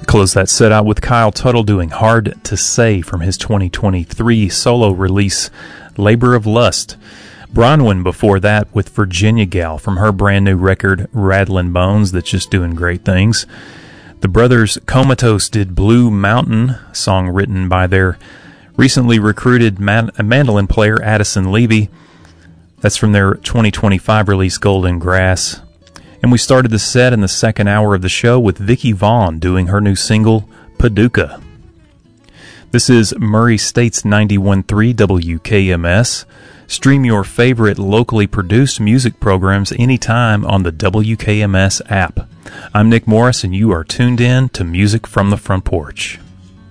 Close that set out with Kyle Tuttle doing Hard to Say from his 2023 solo release, Labor of Lust. Bronwyn before that with Virginia Gal from her brand new record, Rattling Bones, that's just doing great things. The brothers Comatose did Blue Mountain, a song written by their recently recruited mandolin player, Addison Levy. That's from their 2025 release, Golden Grass. And we started the set in the second hour of the show with Vicki Vaughn doing her new single, Paducah. This is Murray State's 91.3 WKMS. Stream your favorite locally produced music programs anytime on the WKMS app. I'm Nick Morris, and you are tuned in to Music from the Front Porch.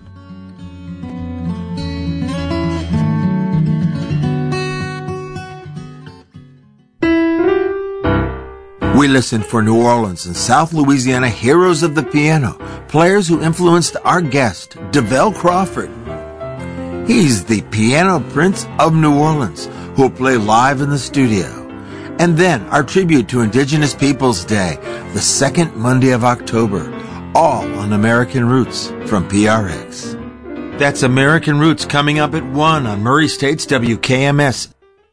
We listen for New Orleans and South Louisiana heroes of the piano, players who influenced our guest, DeVell Crawford. He's the piano prince of New Orleans, who will play live in the studio. And then our tribute to Indigenous Peoples Day, the second Monday of October, all on American Roots from PRX. That's American Roots coming up at 1 on Murray State's WKMS.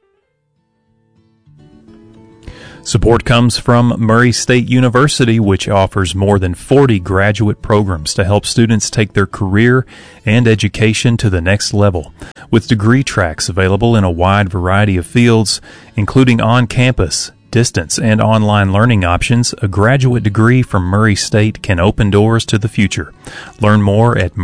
Support comes from Murray State University, which offers more than 40 graduate programs to help students take their career and education to the next level, with degree tracks available in a wide variety of fields, including on-campus, distance, and online learning options. A graduate degree from Murray State can open doors to the future. Learn more at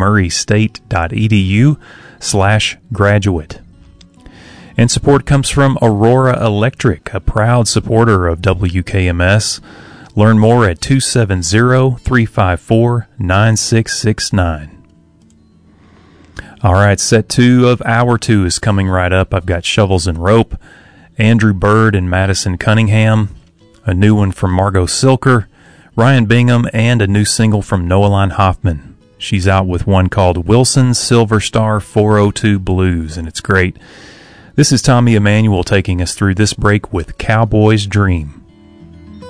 murraystate.edu/graduate. And support comes from Aurora Electric, a proud supporter of WKMS. Learn more at 270-354-9669. All right, set 2 of Hour 2 is coming right up. I've got Shovels and Rope, Andrew Bird and Madison Cunningham, a new one from Margot Silker, Ryan Bingham, and a new single from Noeline Hoffman. She's out with one called Wilson's Silver Star 402 Blues, and it's great. This is Tommy Emmanuel taking us through this break with Cowboy's Dream.